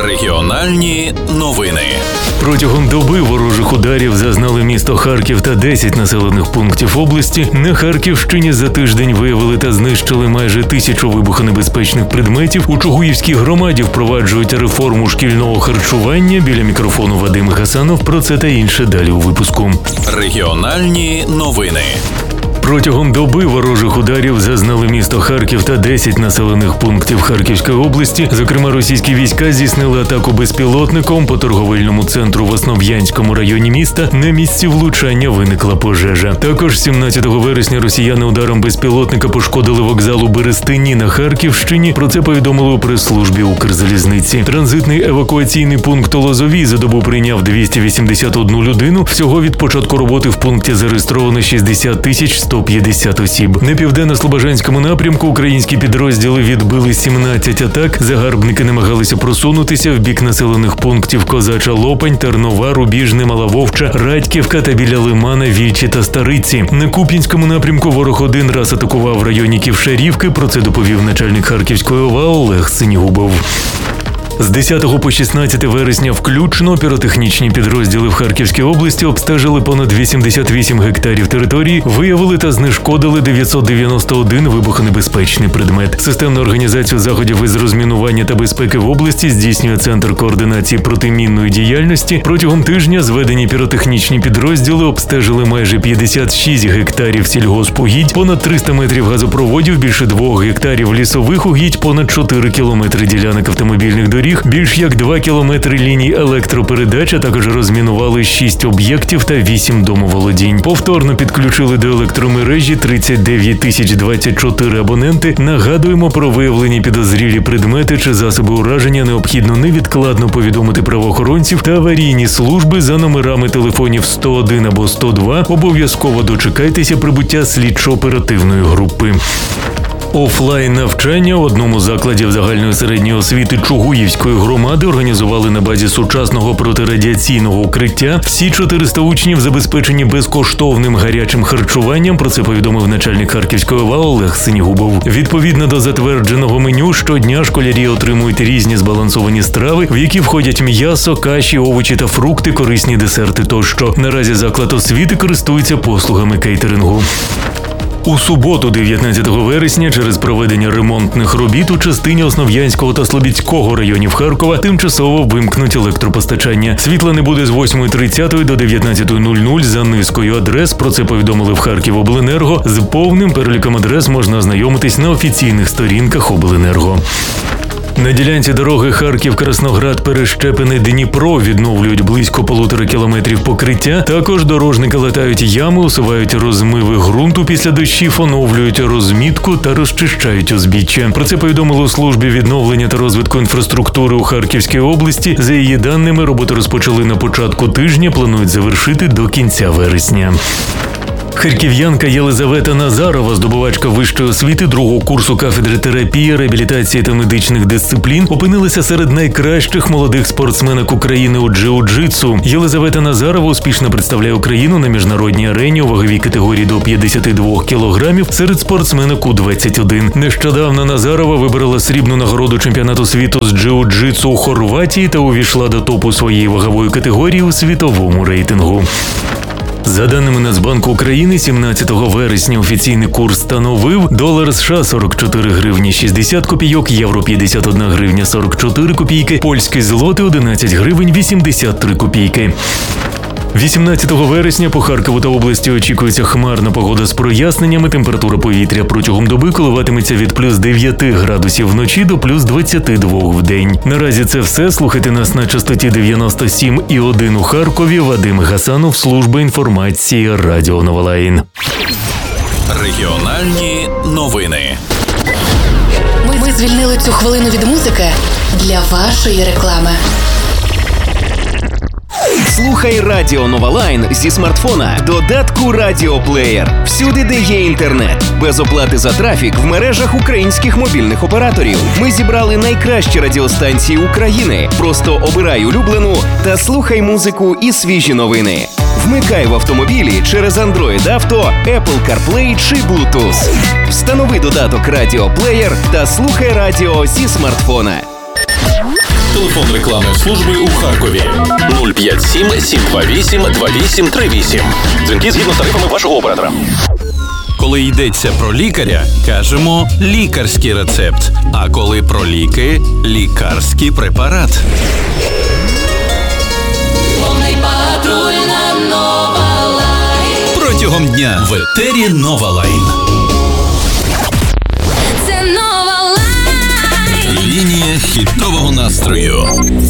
Регіональні новини. Протягом доби ворожих ударів зазнали місто Харків та 10 населених пунктів області. На Харківщині за тиждень виявили та знищили майже 1000 вибухонебезпечних предметів. У Чугуївській громаді впроваджують реформу шкільного харчування. Біля мікрофону Вадим Гасанов. Про це та інше далі у випуску. Регіональні новини. Протягом доби ворожих ударів зазнали місто Харків та 10 населених пунктів Харківської області. Зокрема, російські війська здійснили атаку безпілотником по торговельному центру в Основ'янському районі міста. На місці влучання виникла пожежа. Також 17 вересня росіяни ударом безпілотника пошкодили вокзал у Берестині на Харківщині. Про це повідомили у прес-службі Укрзалізниці. Транзитний евакуаційний пункт у Лозовій за добу прийняв 281 людину. Всього від початку роботи в пункті зареєстровано 60 150 осіб. На південно-слобожанському напрямку українські підрозділи відбили 17 атак. Загарбники намагалися просунутися в бік населених пунктів Козача Лопань, Тернова, Рубіжне, Мала Вовча, Радьківка та біля Лимана, Вільчі та Стариці. На Куп'янському напрямку ворог один раз атакував в районі Ківшарівки. Про це доповів начальник Харківської ОВА Олег Синігубов. З 10 по 16 вересня включно піротехнічні підрозділи в Харківській області обстежили понад 88 гектарів території, виявили та знешкодили 991 вибухонебезпечний предмет. Системну організацію заходів із розмінування та безпеки в області здійснює Центр координації протимінної діяльності. Протягом тижня зведені піротехнічні підрозділи обстежили майже 56 гектарів сільгоспугідь, понад 300 метрів газопроводів, більше 2 гектарів лісових угідь, понад 4 кілометри ділянок автомобільних доріг, більш як 2 кілометри ліній електропередач, а також розмінували 6 об'єктів та 8 домоволодінь. Повторно підключили до електромережі 39 024 абоненти. Нагадуємо, про виявлені підозрілі предмети чи засоби ураження необхідно невідкладно повідомити правоохоронців та аварійні служби за номерами телефонів 101 або 102. Обов'язково дочекайтеся прибуття слідчо-оперативної групи. Офлайн-навчання в одному з закладів загальної середньої освіти Чугуївської громади організували на базі сучасного протирадіаційного укриття. Всі 400 учнів забезпечені безкоштовним гарячим харчуванням. Про це повідомив начальник Харківської ОВА Олег Синігубов. Відповідно до затвердженого меню, щодня школярі отримують різні збалансовані страви, в які входять м'ясо, каші, овочі та фрукти, корисні десерти тощо. Наразі заклад освіти користується послугами кейтерингу. У суботу, 19 вересня, через проведення ремонтних робіт у частині Основ'янського та Слобідського районів Харкова тимчасово вимкнуть електропостачання. Світла не буде з 8:30 до 19:00 за низкою адрес. Про це повідомили в Харківобленерго. З повним переліком адрес можна ознайомитись на офіційних сторінках обленерго. На ділянці дороги Харків-Красноград-Перещепине-Дніпро відновлюють близько 1,5 кілометрів покриття. Також дорожники латають ями, усувають розмиви ґрунту після дощів, оновлюють розмітку та розчищають узбіччя. Про це повідомили у службі відновлення та розвитку інфраструктури у Харківській області. За її даними, роботи розпочали на початку тижня, планують завершити до кінця вересня. Харків'янка Єлизавета Назарова, здобувачка вищої освіти другого курсу кафедри терапії, реабілітації та медичних дисциплін, опинилася серед найкращих молодих спортсменок України у джиу-джитсу. Єлизавета Назарова успішно представляє Україну на міжнародній арені у ваговій категорії до 52 кілограмів серед спортсменок У-21. Нещодавно Назарова вибрала срібну нагороду чемпіонату світу з джиу-джитсу у Хорватії та увійшла до топу своєї вагової категорії у світовому рейтингу. За даними Нацбанку України, 17 вересня офіційний курс становив долар США 44 гривні 60 копійок, євро 51 гривня 44 копійки, польський злотий 11 гривень 83 копійки. 18 вересня по Харкову та області очікується хмарна погода з проясненнями. Температура повітря протягом доби коливатиметься від плюс 9 градусів вночі до плюс 22 в день. Наразі це все. Слухайте нас на частоті 97,1 у Харкові. Вадим Гасанов, служба інформації Радіо Новолайн. Регіональні новини. Ми звільнили цю хвилину від музики для вашої реклами. Слухай Радіо Новолайн зі смартфона, додатку Радіоплеєр. Всюди, де є інтернет. Без оплати за трафік в мережах українських мобільних операторів. Ми зібрали найкращі радіостанції України. Просто обирай улюблену та слухай музику і свіжі новини. Вмикай в автомобілі через Android Auto, Apple CarPlay чи Bluetooth. Встанови додаток Радіоплеєр та слухай радіо зі смартфона. Телефон рекламної служби у Харкові 057 728 2838. Дзвінки згідно з тарифами вашого оператора. Коли йдеться про лікаря, кажемо лікарський рецепт. А коли про ліки – лікарський препарат. Повний патруль на Нова Лайн. Протягом дня в етері Нова Лайн. Це Нова Лайн. Лінія хітового настрою.